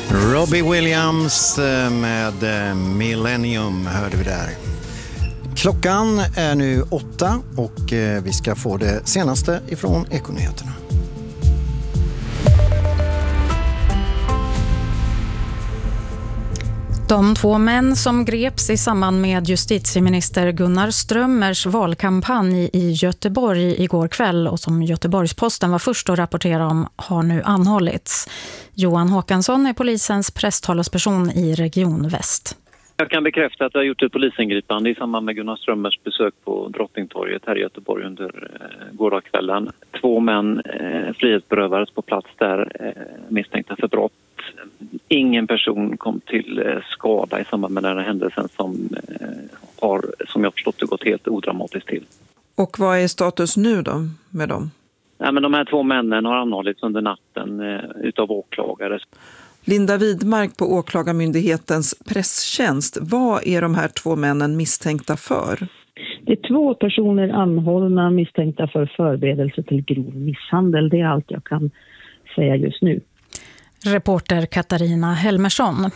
Robbie Williams med Millennium hörde vi där. Klockan är nu 8 och vi ska få det senaste ifrån Ekonyheterna. De 2 män som greps i samband med justitieminister Gunnar Strömmers valkampanj i Göteborg igår kväll och som Göteborgs-Posten var först att rapportera om har nu anhållits. Johan Håkansson är polisens presstalesperson i Region Väst. Jag kan bekräfta att jag har gjort ett polisingripande i samband med Gunnar Strömmers besök på Drottningtorget här i Göteborg under gårdagskvällen. 2 män frihetsberövades på plats där misstänkta för brott. Ingen person kom till skada i samband med den här händelsen som jag förstått det gått helt odramatiskt till. Och vad är status nu då med dem? Ja, men de här 2 männen har anhållits under natten utav åklagare. Linda Widmark på Åklagarmyndighetens presstjänst. Vad är de här 2 männen misstänkta för? Det är 2 personer anhållna misstänkta för förberedelse till grov misshandel. Det är allt jag kan säga just nu. Reporter Katarina Helmersson.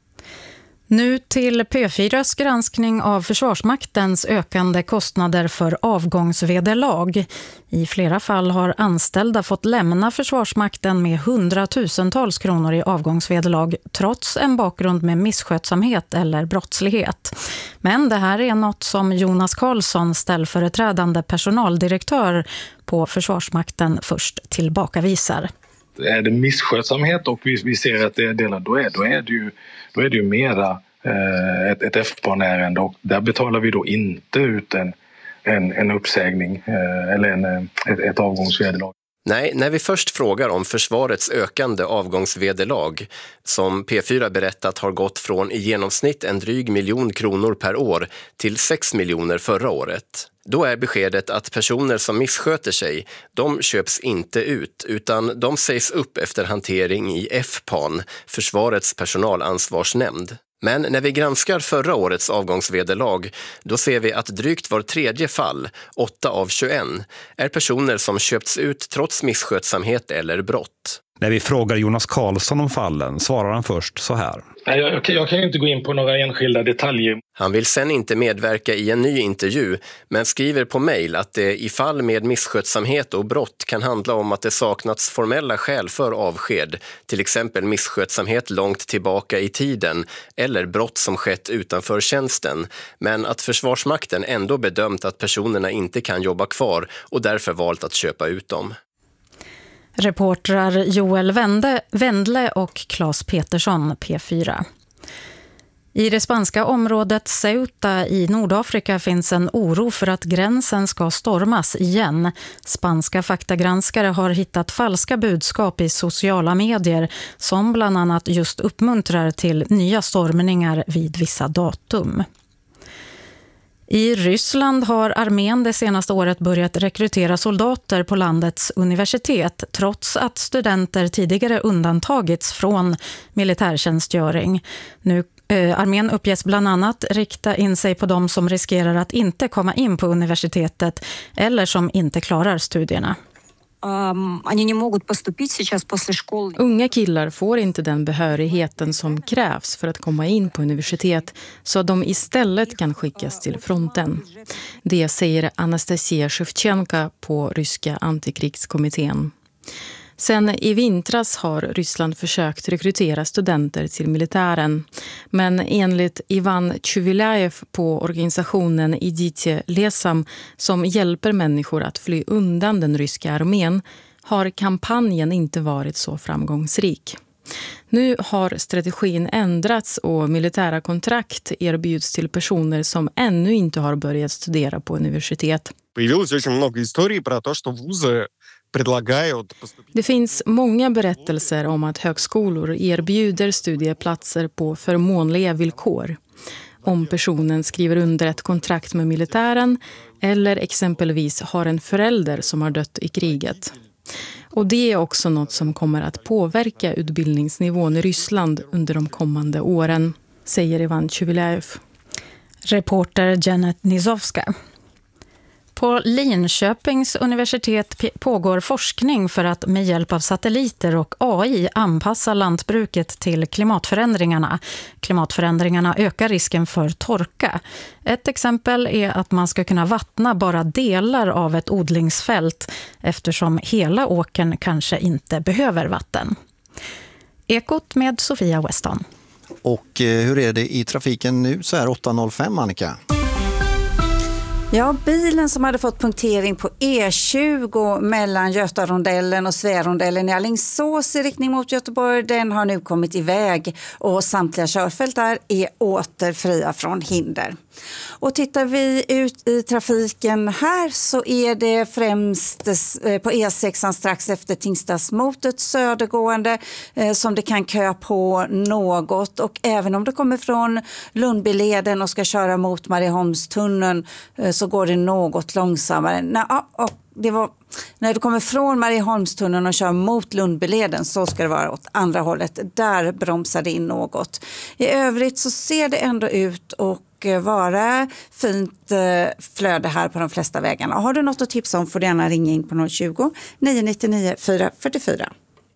Nu till P4s granskning av Försvarsmaktens ökande kostnader för avgångsvederlag. I flera fall har anställda fått lämna Försvarsmakten med 100-tusentals kronor i avgångsvederlag trots en bakgrund med misskötsamhet eller brottslighet. Men det här är något som Jonas Karlsson, ställföreträdande personaldirektör på Försvarsmakten, först tillbakavisar. Är det misskötsamhet och vi ser att det är delar, då är det ju mera ett F-barnärende och där betalar vi då inte ut en uppsägning eller ett avgångsvederlag. Nej, när vi först frågar om försvarets ökande avgångsvederlag som P4 berättat har gått från i genomsnitt en dryg miljon kronor per år till 6 miljoner förra året. Då är beskedet att personer som missköter sig, de köps inte ut utan de sägs upp efter hantering i FPAN, Försvarets personalansvarsnämnd. Men när vi granskar förra årets avgångsvederlag, då ser vi att drygt var tredje fall, 8 av 21, är personer som köpts ut trots misskötsamhet eller brott. När vi frågar Jonas Karlsson om fallen svarar han först så här. Jag kan ju inte gå in på några enskilda detaljer. Han vill sen inte medverka i en ny intervju, men skriver på mejl att det i fall med misskötsamhet och brott kan handla om att det saknats formella skäl för avsked, till exempel misskötsamhet långt tillbaka i tiden eller brott som skett utanför tjänsten, men att Försvarsmakten ändå bedömt att personerna inte kan jobba kvar och därför valt att köpa ut dem. Reportrar Joel Wendle och Claes Petersson, P4. I det spanska området Ceuta i Nordafrika finns en oro för att gränsen ska stormas igen. Spanska faktagranskare har hittat falska budskap i sociala medier som bland annat just uppmuntrar till nya stormningar vid vissa datum. I Ryssland har armén det senaste året börjat rekrytera soldater på landets universitet trots att studenter tidigare undantagits från militärtjänstgöring. Nu armén uppges bland annat rikta in sig på de som riskerar att inte komma in på universitetet eller som inte klarar studierna. Unga killar får inte den behörigheten som krävs för att komma in på universitet så att de istället kan skickas till fronten. Det säger Anastasia Shevchenko på ryska antikrigskommittén. Sen i vintras har Ryssland försökt rekrytera studenter till militären. Men enligt Ivan Chuvilaev på organisationen Idite Lesam som hjälper människor att fly undan den ryska armén har kampanjen inte varit så framgångsrik. Nu har strategin ändrats och militära kontrakt erbjuds till personer som ännu inte har börjat studera på universitet. Det finns många berättelser om att högskolor erbjuder studieplatser på förmånliga villkor. Om personen skriver under ett kontrakt med militären eller exempelvis har en förälder som har dött i kriget. Och det är också något som kommer att påverka utbildningsnivån i Ryssland under de kommande åren, säger Ivan Chuvilaev. Reporter Janet Nizovska. På Linköpings universitet pågår forskning för att med hjälp av satelliter och AI anpassa lantbruket till klimatförändringarna. Klimatförändringarna ökar risken för torka. Ett exempel är att man ska kunna vattna bara delar av ett odlingsfält eftersom hela åkern kanske inte behöver vatten. Ekot med Sofia Weston. Och hur är det i trafiken nu så här 8.05, Annika? Ja, bilen som hade fått punktering på E20 mellan Götarondellen och Svärondellen i Alingsås i riktning mot Göteborg, den har nu kommit iväg och samtliga körfält där är återfria från hinder. Och tittar vi ut i trafiken här så är det främst på E6 strax efter Tingstadsmotet södergående som det kan köa på något, och även om det kommer från Lundbyleden och ska köra mot Marieholmstunneln så går det något långsammare. När du kommer från Marieholmstunneln och kör mot Lundbyleden så ska det vara åt andra hållet. Där bromsar det in något. I övrigt så ser det ändå ut och vara fint flöde här på de flesta vägarna. Har du något att tipsa om får du gärna ringa in på 020 999 444.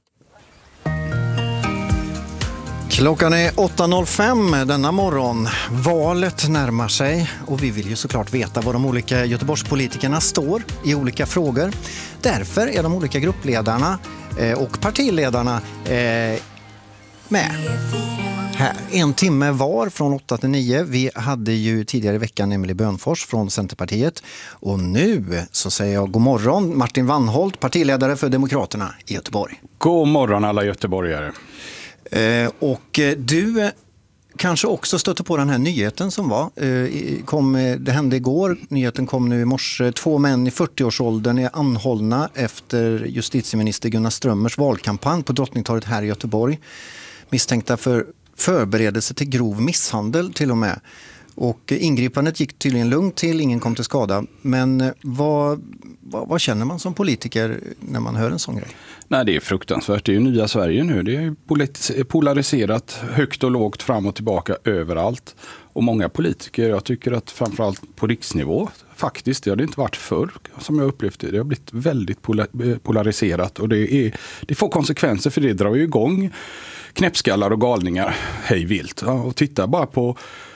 Klockan är 8.05 denna morgon. Valet närmar sig och vi vill ju såklart veta vad de olika Göteborgspolitikerna står i olika frågor. Därför är de olika gruppledarna och partiledarna med här. 1 timme var från 8 till 9. Vi hade ju tidigare i veckan Emelie Bönfors från Centerpartiet. Och nu så säger jag god morgon Martin Wannholt, partiledare för Demokraterna i Göteborg. God morgon alla göteborgare. Och du kanske också stötte på den här nyheten som var. Det hände igår. Nyheten kom nu i morse. 2 män i 40-årsåldern är anhållna efter justitieminister Gunnar Strömmers valkampanj på Drottningtorget här i Göteborg. Misstänkta för förberedelse till grov misshandel till och med. Och ingripandet gick tydligen lugnt till, ingen kom till skada. Men vad känner man som politiker när man hör en sån grej? Nej, det är fruktansvärt. Det är ju nya Sverige nu. Det är polariserat, högt och lågt, fram och tillbaka överallt. Och många politiker, jag tycker att framförallt på riksnivå, faktiskt, det har det inte varit förr som jag upplevt det. Det har blivit väldigt polariserat och det får konsekvenser för det drar ju igång knäppskallar och galningar hej vilt. Och titta bara på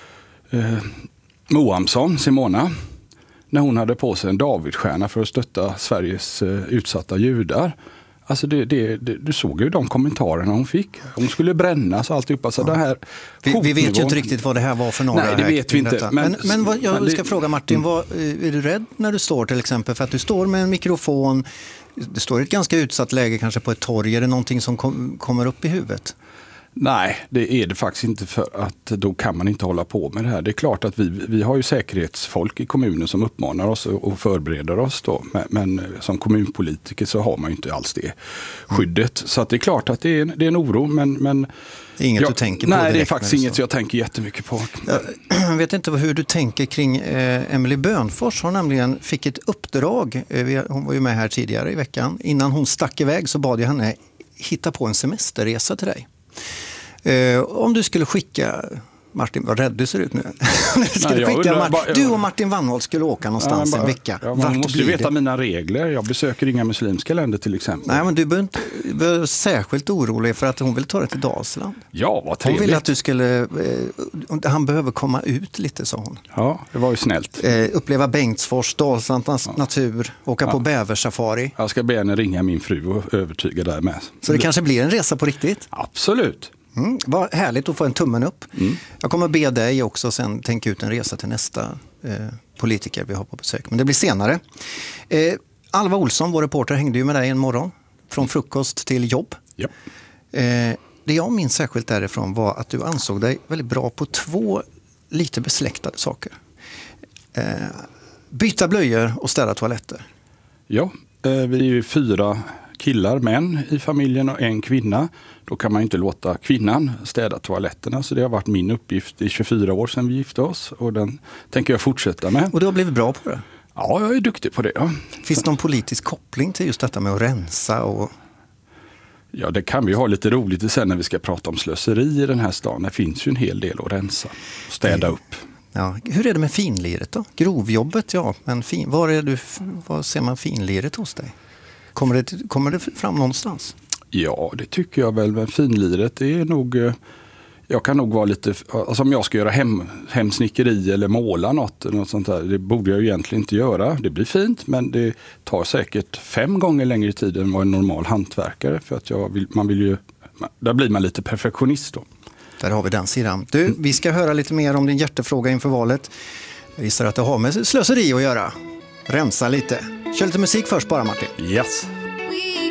Moamsson, Simona, när hon hade på sig en Davidstjärna för att stötta Sveriges utsatta judar. Alltså du såg ju de kommentarerna hon fick. Hon skulle brännas och alltihopa. Så det här vi vet ju inte riktigt vad det här var för några. Nej, det vet vi inte. Men jag ska fråga Martin, är du rädd när du står till exempel? För att du står med en mikrofon, det står i ett ganska utsatt läge kanske på ett torg. Är det någonting som kommer upp i huvudet? Nej, det är det faktiskt inte, för att då kan man inte hålla på med det här. Det är klart att vi har ju säkerhetsfolk i kommunen som uppmanar oss och förbereder oss då. Men som kommunpolitiker så har man ju inte alls det skyddet. Så att det är klart att det är en oro, men det är inget du tänker på direkt? Nej, det är faktiskt inget jag tänker jättemycket på. Jag vet inte hur du tänker kring Emelie Bönfors. Hon nämligen fick ett uppdrag. Hon var ju med här tidigare i veckan. Innan hon stack iväg så bad jag henne hitta på en semesterresa till dig. Om du skulle skicka Martin, vad rädd du ser ut nu. Du och Martin Wannholt skulle åka någonstans en vecka. Man måste ju veta mina regler. Jag besöker inga muslimska länder till exempel. Nej, men du behöver särskilt orolig för att hon vill ta det till Dalsland. Ja, vad trevligt. Hon vill att du skulle, han behöver komma ut lite, sa hon. Ja, det var ju snällt. Uppleva Bengtsfors, Dalslands natur, åka på bäversafari. Jag ska be henne ringa min fru och övertyga där med. Så det kanske blir en resa på riktigt? Absolut. Vad härligt att få en tummen upp. Jag kommer be dig också sen tänka ut en resa till nästa politiker vi har på besök. Men det blir senare. Alva Olsson, vår reporter, hängde ju med dig en morgon. Från frukost till jobb. Ja. Det jag minns särskilt därifrån var att du ansåg dig väldigt bra på 2 lite besläktade saker. Byta blöjor och städa toaletter. Ja, vi är ju 4 killar, män i familjen och 1 kvinna. Då kan man ju inte låta kvinnan städa toaletterna. Så det har varit min uppgift i 24 år sedan vi gifte oss. Och den tänker jag fortsätta med. Och du har blivit bra på det? Ja, jag är duktig på det. Ja. Finns det någon politisk koppling till just detta med att rensa? Ja, det kan vi ha lite roligt sen när vi ska prata om slöseri i den här stan. Det finns ju en hel del att rensa och städa upp. Ja. Hur är det med finliret då? Grovjobbet, ja. Men var ser man finliret hos dig? Kommer det fram någonstans? Ja, det tycker jag väl. Men finliret, det är nog... Jag kan nog vara lite... Alltså om jag ska göra hemsnickeri eller måla något sånt där, det borde jag ju egentligen inte göra. Det blir fint, men det tar säkert 5 gånger längre tid än vad en normal hantverkare. För att där blir man lite perfektionist då. Där har vi den sidan. Du, vi ska höra lite mer om din hjärtefråga inför valet. Jag gissar att det har med slöseri att göra. Rensa lite. Kör lite musik först bara, Martin. Yes.